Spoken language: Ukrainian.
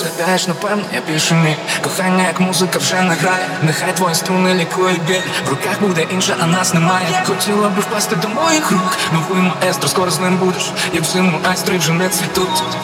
розглядаєш, напевно, я більше ні. Кохання, як музика, вже не грає. Нехай твої струни лікують біль. В руках буде інше, а нас немає. Хотіла би впасти до моїх рук. Новий маестро, скоро з ним будеш. Як взиму айстри вже не цвітуть.